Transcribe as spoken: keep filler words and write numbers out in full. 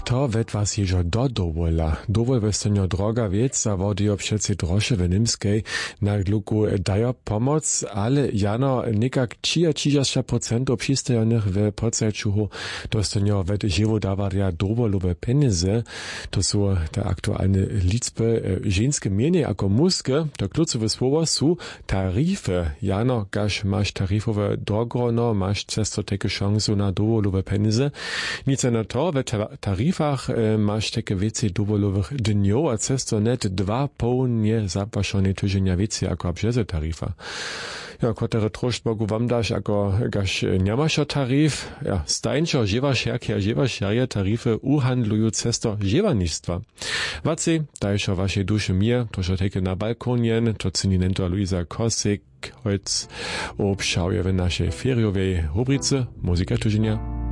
To ved was ježo do dovola. Dovol westenjo droga věc a vody obšelci droše v Nimskej na gluku dajo pomoc, ale jano nekak třicet procent obšistejonych w podsajčuhu dostenjo ved živo davarja dovolove penize. To są te aktualne liczby. Ženske mienie jako muske, to klucowe słowo są tarify. Jano, gaż masz tarifowe drogono, masz cesto takie szansu na dovolove penize. Nic na to, w tarifach masz takie wiece dowolowych dniów, a cesto net dwa pełnie zapaszone tydzienia wiece jako obżeze tarifa. Ja, kwotere troszcz mogu wam dać, jako gaż nie masz tarif, ja, stańczo, żywasz jak ja, żywasz jakie tarify uhandlują cesto żywanistwa. Wacy, dajszo waszej duszy mir, to że takie na balkonien, to cyninento Luisa Kosik, heute obschauje w naszej feriowej rubrice Muzika tydzienia.